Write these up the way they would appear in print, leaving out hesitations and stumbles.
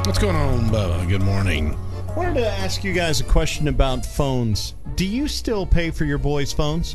What's going on, Bubba? Good morning. I wanted to ask you guys a question about phones. Do you still pay for your boys' phones?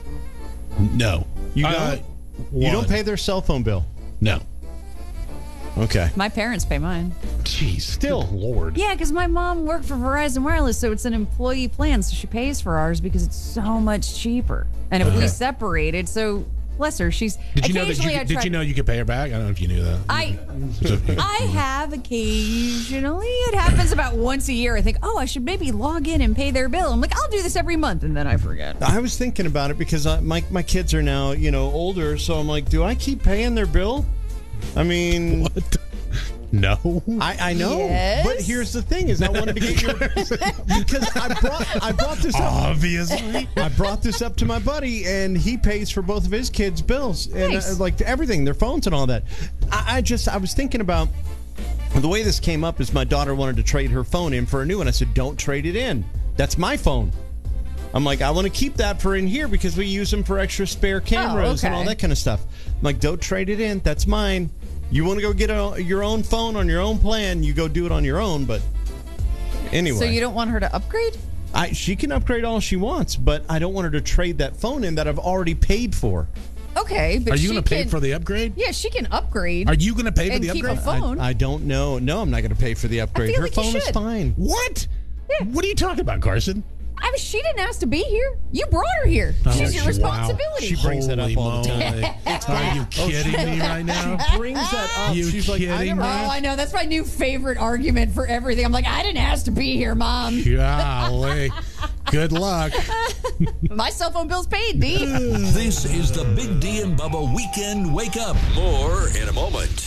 No. You don't? You don't pay their cell phone bill? No. Okay. My parents pay mine. Jeez, still, Lord. Yeah, because my mom worked for Verizon Wireless, so it's an employee plan, so she pays for ours because it's so much cheaper. And if we separated, so bless her, she's Did you know you could pay her back? I don't know if you knew that. I have occasionally. It happens about once a year. I think, I should maybe log in and pay their bill. I'm like, I'll do this every month, and then I forget. I was thinking about it because my kids are now, older, so I'm like, do I keep paying their bill? I mean... What? No. I know. Yes? But here's the thing is I wanted to get your... because I brought this up. Obviously. I brought this up to my buddy, and he pays for both of his kids' bills. And Nice. like everything, their phones and all that. I was thinking about... The way this came up is my daughter wanted to trade her phone in for a new one. I said, don't trade it in. That's my phone. I'm like, I want to keep that for in here because we use them for extra spare cameras and all that kind of stuff. I'm like, don't trade it in. That's mine. You want to go get your own phone on your own plan, you go do it on your own. But anyway. So you don't want her to upgrade? She can upgrade all she wants, but I don't want her to trade that phone in that I've already paid for. Okay, but Are you going to pay for the upgrade? Yeah, she can upgrade. Are you going to pay for and the keep upgrade? a phone. I don't know. No, I'm not going to pay for the upgrade. feel Her like you phone is should. fine. What? Yeah. What are you talking about, Carson? She didn't ask to be here. You brought her here. She's your responsibility. She brings that up all the time. Are you kidding me right now? She brings that up. You She's like, kidding me? I know. That's my new favorite argument for everything. I'm like, I didn't ask to be here, Mom. Golly. Good luck. My cell phone bill's paid, D. This is the Big D and Bubba Weekend Wake Up. More in a moment.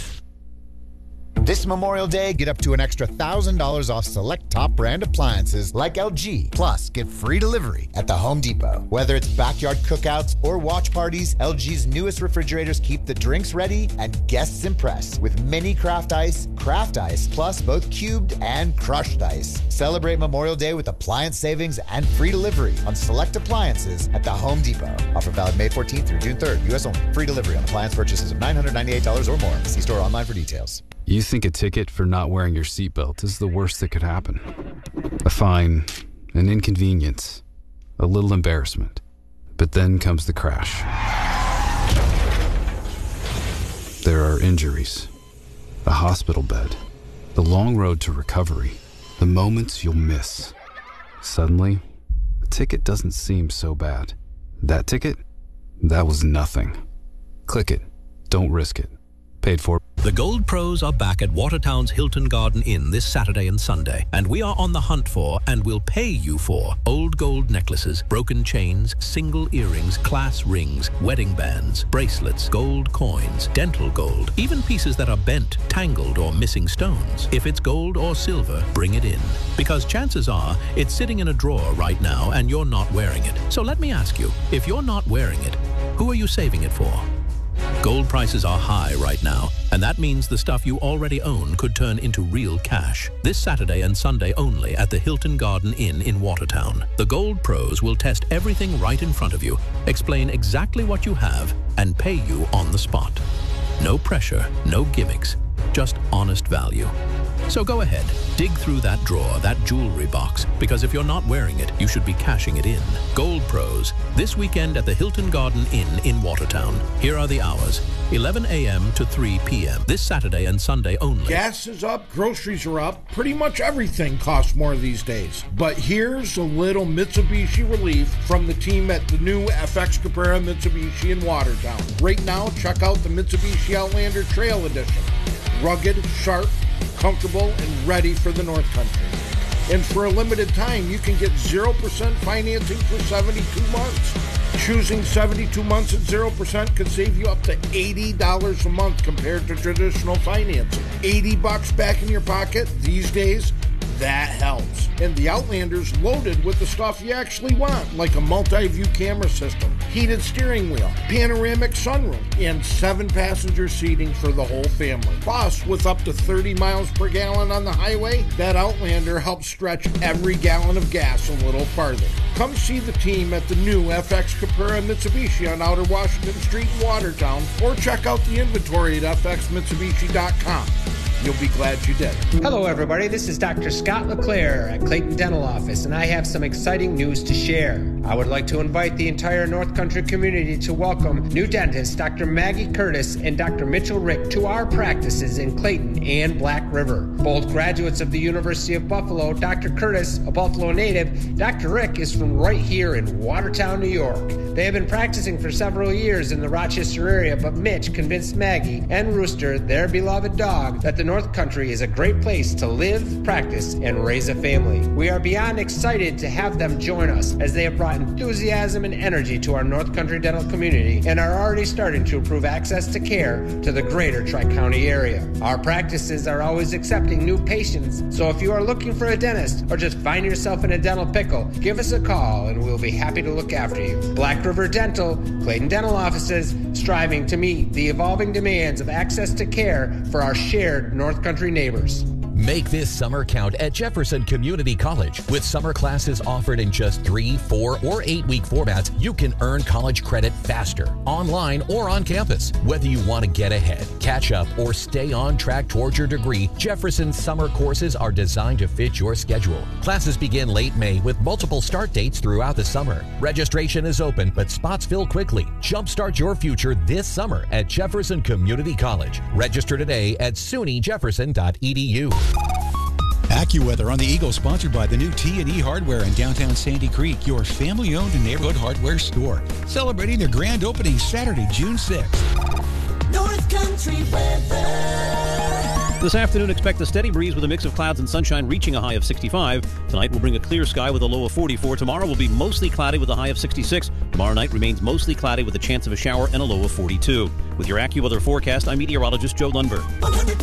This Memorial Day, get up to an extra $1,000 off select top brand appliances like LG. Plus, get free delivery at the Home Depot. Whether it's backyard cookouts or watch parties, LG's newest refrigerators keep the drinks ready and guests impressed with mini craft ice, plus both cubed and crushed ice. Celebrate Memorial Day with appliance savings and free delivery on select appliances at the Home Depot. Offer valid May 14th through June 3rd. U.S. only. Free delivery on appliance purchases of $998 or more. See store online for details. You think a ticket for not wearing your seatbelt is the worst that could happen. A fine, an inconvenience, a little embarrassment. But then comes the crash. There are injuries, a hospital bed, the long road to recovery, the moments you'll miss. Suddenly, a ticket doesn't seem so bad. That ticket? That was nothing. Click it. Don't risk it. Paid for. The Gold Pros are back at Watertown's Hilton Garden Inn this Saturday and Sunday, and we are on the hunt for, and will pay you for, old gold necklaces, broken chains, single earrings, class rings, wedding bands, bracelets, gold coins, dental gold, even pieces that are bent, tangled, or missing stones. If it's gold or silver, bring it in, because chances are it's sitting in a drawer right now and you're not wearing it. So let me ask you, if you're not wearing it, who are you saving it for? Gold prices are high right now, and that means the stuff you already own could turn into real cash. This Saturday and Sunday only at the Hilton Garden Inn in Watertown. The Gold Pros will test everything right in front of you, explain exactly what you have, and pay you on the spot. No pressure, no gimmicks, just honest value. So go ahead, dig through that drawer, that jewelry box, because if you're not wearing it, you should be cashing it in. Gold Pros, this weekend at the Hilton Garden Inn in Watertown. Here are the hours, 11 a.m. to 3 p.m. This Saturday and Sunday only. Gas is up, groceries are up, pretty much everything costs more these days. But here's a little Mitsubishi relief from the team at the new FX Cabrera Mitsubishi in Watertown. Right now, check out the Mitsubishi Outlander Trail Edition. Rugged, sharp, comfortable, and ready for the North Country. And for a limited time, you can get 0% financing for 72 months. Choosing 72 months at 0% could save you up to $80 a month compared to traditional financing. $80 back in your pocket these days, that helps. And the Outlander's loaded with the stuff you actually want, like a multi-view camera system, heated steering wheel, panoramic sunroof, and 7-passenger seating for the whole family. Plus, with up to 30 miles per gallon on the highway, that Outlander helps stretch every gallon of gas a little farther. Come see the team at the new FX Cabrera Mitsubishi on Outer Washington Street in Watertown, or check out the inventory at fxmitsubishi.com. You'll be glad you did. Hello, everybody. This is Dr. Scott LeClaire at Clayton Dental Office, and I have some exciting news to share. I would like to invite the entire North Country community to welcome new dentists Dr. Maggie Curtis and Dr. Mitchell Rick to our practices in Clayton and Black River. Both graduates of the University of Buffalo, Dr. Curtis, a Buffalo native, Dr. Rick is from right here in Watertown, New York. They have been practicing for several years in the Rochester area, but Mitch convinced Maggie and Rooster, their beloved dog, that the North Country is a great place to live, practice, and raise a family. We are beyond excited to have them join us as they have brought enthusiasm and energy to our North Country dental community and are already starting to improve access to care to the greater Tri-County area. Our practices are always accepting new patients, so if you are looking for a dentist or just find yourself in a dental pickle, give us a call and we'll be happy to look after you. Black River Dental, Clayton Dental Offices, striving to meet the evolving demands of access to care for our shared North Country neighbors. Make this summer count at Jefferson Community College. With summer classes offered in just 3, 4, or 8-week formats, you can earn college credit faster, online or on campus. Whether you want to get ahead, catch up, or stay on track towards your degree, Jefferson's summer courses are designed to fit your schedule. Classes begin late May with multiple start dates throughout the summer. Registration is open, but spots fill quickly. Jumpstart your future this summer at Jefferson Community College. Register today at sunyjefferson.edu. AccuWeather on the Eagle, sponsored by the new T&E Hardware in downtown Sandy Creek, your family-owned neighborhood hardware store. Celebrating their grand opening Saturday, June 6th. North Country weather. This afternoon, expect a steady breeze with a mix of clouds and sunshine reaching a high of 65. Tonight will bring a clear sky with a low of 44. Tomorrow will be mostly cloudy with a high of 66. Tomorrow night remains mostly cloudy with a chance of a shower and a low of 42. With your AccuWeather forecast, I'm meteorologist Joe Lundberg.